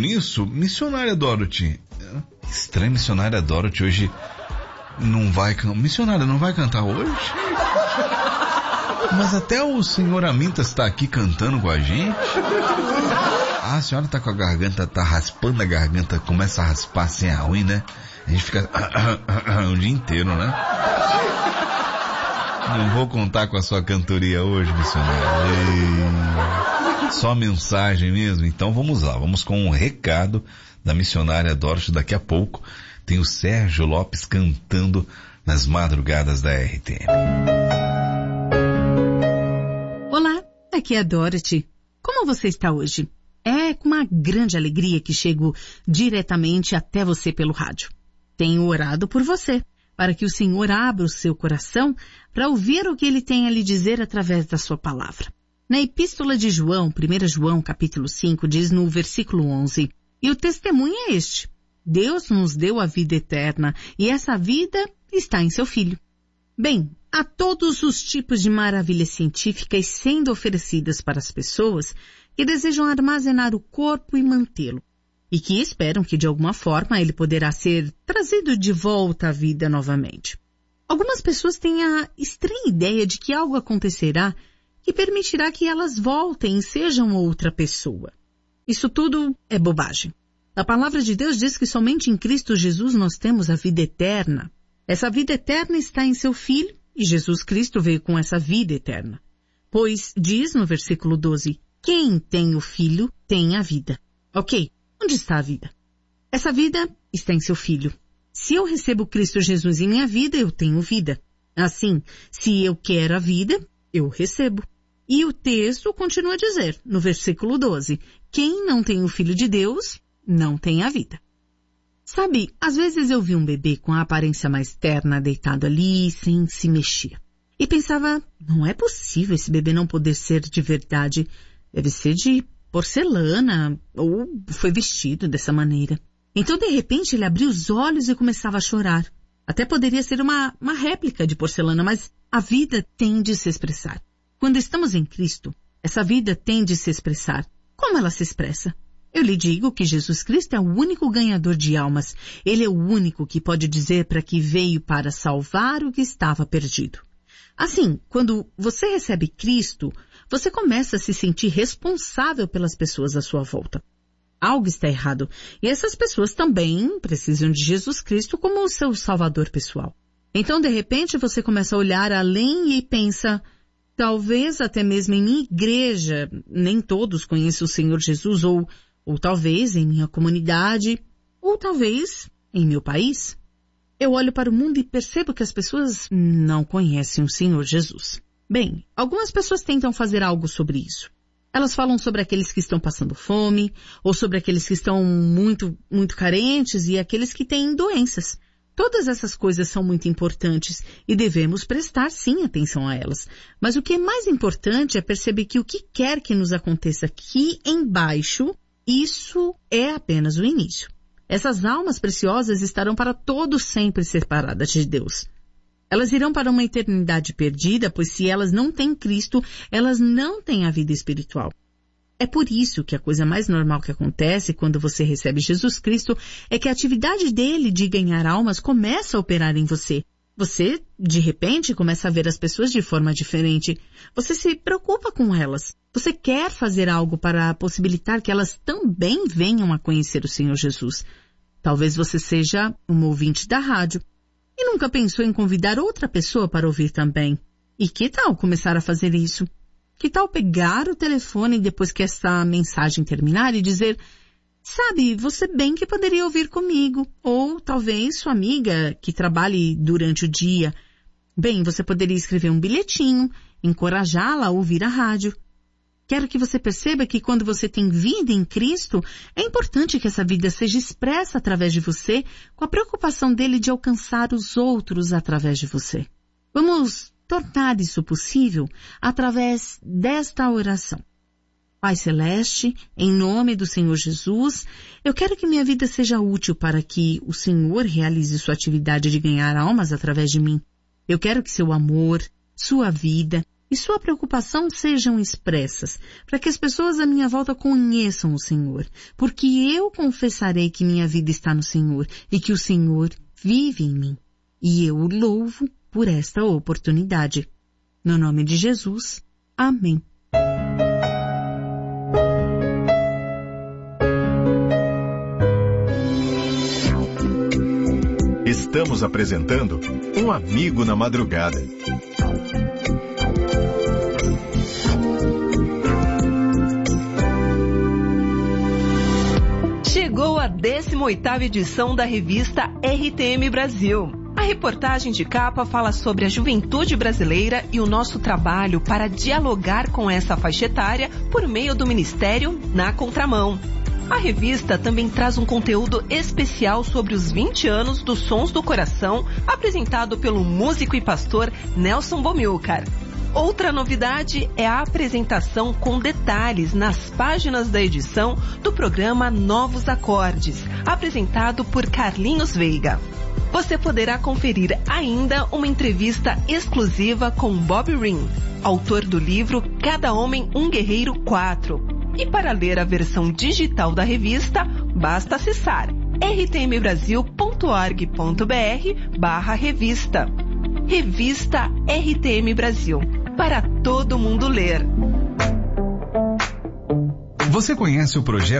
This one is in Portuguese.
isso, missionária Dorothy. Estranho, missionária Dorothy hoje não vai cantar. Missionária, não vai cantar hoje? Mas até o senhor Amintas está aqui cantando com a gente. Ah, a senhora tá com a garganta, tá raspando a garganta, começa a raspar assim a ruim, né? A gente fica o dia inteiro, né? Não vou contar com a sua cantoria hoje, missionário. Só mensagem mesmo. Então vamos lá, vamos com um recado da missionária Dorothy. Daqui a pouco tem o Sérgio Lopes cantando nas madrugadas da RTM. Olá, aqui é a Dorothy. Como você está hoje? É com uma grande alegria que chego diretamente até você pelo rádio. Tenho orado por você, para que o Senhor abra o seu coração para ouvir o que Ele tem a lhe dizer através da sua palavra. Na Epístola de João, 1 João, capítulo 5, diz no versículo 11, e o testemunho é este: Deus nos deu a vida eterna, e essa vida está em seu Filho. Bem, há todos os tipos de maravilhas científicas sendo oferecidas para as pessoas que desejam armazenar o corpo e mantê-lo, e que esperam que de alguma forma ele poderá ser trazido de volta à vida novamente. Algumas pessoas têm a estranha ideia de que algo acontecerá que permitirá que elas voltem e sejam outra pessoa. Isso tudo é bobagem. A palavra de Deus diz que somente em Cristo Jesus nós temos a vida eterna. Essa vida eterna está em seu Filho, e Jesus Cristo veio com essa vida eterna. Pois diz no versículo 12, quem tem o Filho tem a vida. Ok, onde está a vida? Essa vida está em seu Filho. Se eu recebo Cristo Jesus em minha vida, eu tenho vida. Assim, se eu quero a vida, eu recebo. E o texto continua a dizer, no versículo 12, quem não tem o Filho de Deus, não tem a vida. Sabe, às vezes eu vi um bebê com a aparência mais terna deitado ali, sem se mexer. E pensava, não é possível esse bebê não poder ser de verdade. Deve ser de porcelana, ou foi vestido dessa maneira. Então, de repente, ele abriu os olhos e começava a chorar. Até poderia ser uma réplica de porcelana, mas a vida tem de se expressar. Quando estamos em Cristo, essa vida tem de se expressar. Como ela se expressa? Eu lhe digo que Jesus Cristo é o único ganhador de almas. Ele é o único que pode dizer para que veio para salvar o que estava perdido. Assim, quando você recebe Cristo, você começa a se sentir responsável pelas pessoas à sua volta. Algo está errado, e essas pessoas também precisam de Jesus Cristo como o seu salvador pessoal. Então, de repente, você começa a olhar além e pensa, talvez até mesmo em minha igreja, nem todos conhecem o Senhor Jesus, ou talvez em minha comunidade, ou talvez em meu país. Eu olho para o mundo e percebo que as pessoas não conhecem o Senhor Jesus. Bem, algumas pessoas tentam fazer algo sobre isso. Elas falam sobre aqueles que estão passando fome, ou sobre aqueles que estão muito, muito carentes e aqueles que têm doenças. Todas essas coisas são muito importantes e devemos prestar sim atenção a elas. Mas o que é mais importante é perceber que o que quer que nos aconteça aqui embaixo, isso é apenas o início. Essas almas preciosas estarão para todos sempre separadas de Deus. Elas irão para uma eternidade perdida, pois se elas não têm Cristo, elas não têm a vida espiritual. É por isso que a coisa mais normal que acontece quando você recebe Jesus Cristo é que a atividade dele de ganhar almas começa a operar em você. Você, de repente, começa a ver as pessoas de forma diferente. Você se preocupa com elas. Você quer fazer algo para possibilitar que elas também venham a conhecer o Senhor Jesus. Talvez você seja um ouvinte da rádio e nunca pensou em convidar outra pessoa para ouvir também. E que tal começar a fazer isso? Que tal pegar o telefone depois que esta mensagem terminar e dizer, sabe, você bem que poderia ouvir comigo. Ou talvez sua amiga que trabalhe durante o dia. Bem, você poderia escrever um bilhetinho, encorajá-la a ouvir a rádio. Quero que você perceba que quando você tem vida em Cristo, é importante que essa vida seja expressa através de você, com a preocupação dele de alcançar os outros através de você. Vamos tornar isso possível através desta oração. Pai Celeste, em nome do Senhor Jesus, eu quero que minha vida seja útil para que o Senhor realize sua atividade de ganhar almas através de mim. Eu quero que seu amor, sua vida e sua preocupação sejam expressas, para que as pessoas à minha volta conheçam o Senhor, porque eu confessarei que minha vida está no Senhor e que o Senhor vive em mim. E eu o louvo por esta oportunidade. No nome de Jesus. Amém. Estamos apresentando Um Amigo na Madrugada. Chegou a 18ª edição da revista RTM Brasil. A reportagem de capa fala sobre a juventude brasileira e o nosso trabalho para dialogar com essa faixa etária por meio do Ministério Na Contramão. A revista também traz um conteúdo especial sobre os 20 anos dos Sons do Coração, apresentado pelo músico e pastor Nelson Bomilcar. Outra novidade é a apresentação com detalhes nas páginas da edição do programa Novos Acordes, apresentado por Carlinhos Veiga. Você poderá conferir ainda uma entrevista exclusiva com Bob Ring, autor do livro Cada Homem um Guerreiro 4. E para ler a versão digital da revista, basta acessar rtmbrasil.org.br/revista. Revista RTM Brasil, para todo mundo ler. Você conhece o projeto